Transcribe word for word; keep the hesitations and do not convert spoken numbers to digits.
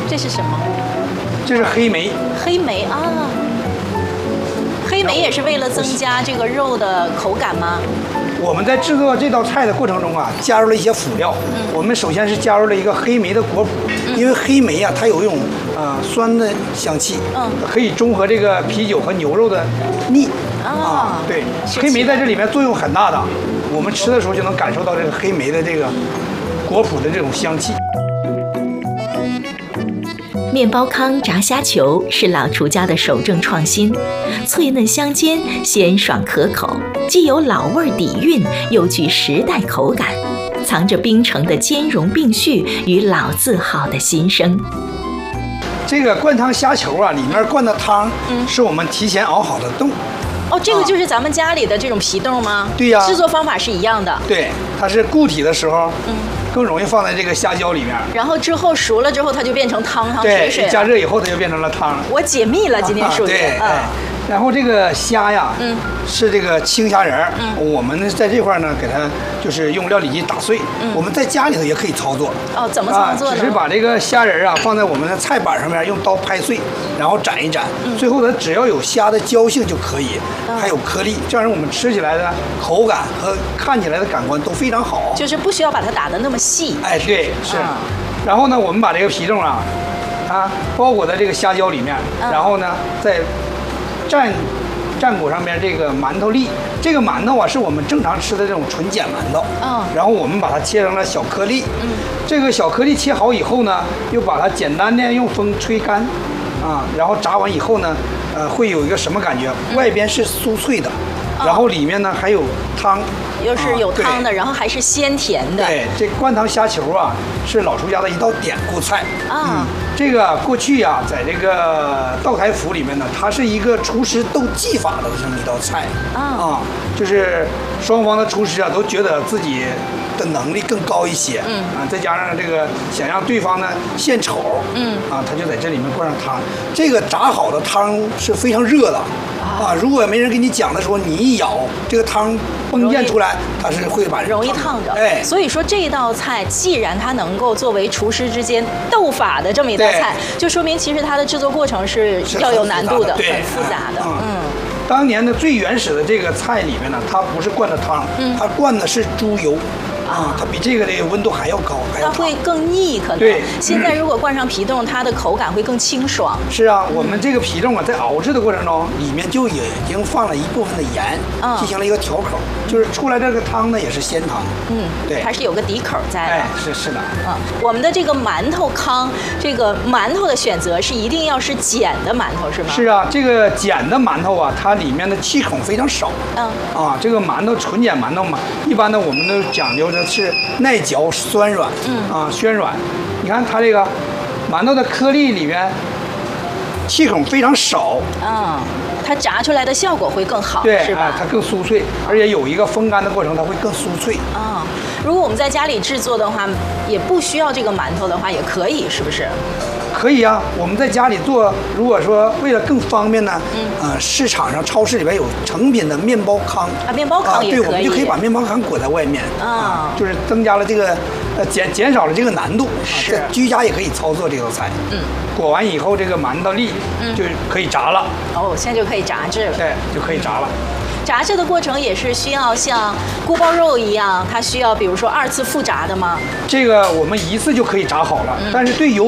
这是什么？ 这是黑莓。 黑莓啊。黑莓也是为了增加这个肉的口感吗？ 我们在制作这道菜的过程中啊，加入了一些辅料。嗯、我们首先是加入了一个黑莓的果脯，嗯、因为黑莓啊，它有一种呃酸的香气，嗯，可以中和这个啤酒和牛肉的腻。啊, 啊，对，黑莓在这里面作用很大的，我们吃的时候就能感受到这个黑莓的这个果脯的这种香气。 面包糠炸虾球是老厨家的首正创新，脆嫩香煎，鲜爽可口，既有老味底蕴，又具时代口感，藏着冰城的兼容并蓄与老字号的心声。 这个灌汤虾球啊，里面灌的汤是我们提前熬好的冻。 哦，这个就是咱们家里的这种皮冻吗？ 对呀、啊， 制作方法是一样的。 对，它是固体的时候，嗯，更容易放在这个虾胶里面。 然后之后熟了之后，它就变成汤汤水水。 对，加热以后它就变成了汤。 我解密了，今天属于。 对，哎。然后这个虾呀，嗯，是这个青虾仁儿，嗯，我们在这块呢，给它就是用料理机打碎，嗯，我们在家里头也可以操作。 哦，怎么操作呢？ 啊、只是把这个虾仁啊放在我们的菜板上面，用刀拍碎，然后斩一斩，嗯、最后呢，只要有虾的胶性就可以，嗯、还有颗粒，这样我们吃起来的口感和看起来的感官都非常好。 就是不需要把它打得那么细。 哎，对，是。嗯、然后呢，我们把这个皮冻啊，啊，包裹在这个虾胶里面，嗯、然后呢，再蘸蘸裹上面这个馒头粒，这个馒头啊是我们正常吃的这种纯碱馒头，嗯，然后我们把它切成了小颗粒，嗯，这个小颗粒切好以后呢，又把它简单的用风吹干，啊，然后炸完以后呢，呃，会有一个什么感觉？嗯、外边是酥脆的，嗯、然后里面呢还有汤。 又是有汤的，啊、然后还是鲜甜的。 对，这灌汤虾球啊，是老厨家的一道典故菜啊。嗯、这个过去啊，在这个道台府里面呢，它是一个厨师斗技法的这么一道菜啊啊，就是双方的厨师啊都觉得自己的能力更高一些，嗯啊，再加上这个想让对方呢献丑，嗯啊，他就在这里面灌上汤。这个炸好的汤是非常热的。啊，如果没人给你讲的时候，你一舀这个汤迸溅出来，它是会把人容易烫着。 哎， 所以说这道菜既然它能够作为厨师之间斗法的这么一道菜，就说明其实它的制作过程是要有难度的，很复杂的。嗯， 当年的最原始的这个菜里面呢，它不是灌的汤，它灌的是猪油。啊，它比这个的温度还要高，还要它会更腻，可能。 对， 现在如果灌上皮冻，它的口感会更清爽。 是啊，我们这个皮冻啊，在熬制的过程中，里面就已经放了一部分的盐，嗯，进行了一个调口，就是出来这个汤呢也是鲜汤。嗯，对， 还是有个底口在的。 哎，是是的。 嗯，我们的这个馒头糠，这个馒头的选择是一定要是碱的馒头，是吗？ 是啊，这个碱的馒头啊，它里面的气孔非常少。嗯。啊，这个馒头纯碱馒头嘛，一般呢我们都讲究的是耐嚼、酸软，嗯啊，暄软。你看它这个馒头的颗粒里面气孔非常少， 嗯，它炸出来的效果会更好， 对， 是吧？ 啊，它更酥脆，而且有一个风干的过程，它会更酥脆。 啊，如果我们在家里制作的话，也不需要这个馒头的话，也可以，是不是？ 可以啊，我们在家里做，如果说为了更方便呢，嗯，呃，市场上、超市里边有成品的面包糠啊，面包糠也可以， 对，我们就可以把面包糠裹在外面啊，就是增加了这个，呃，减减少了这个难度， 是， 在居家也可以操作这道菜。嗯，裹完以后，这个馒头粒就可以炸了。 哦，现在就可以炸制了。 对，就可以炸了。 炸制的过程也是需要像锅包肉一样，它需要比如说二次复炸的吗？ 这个我们一次就可以炸好了，嗯、但是对油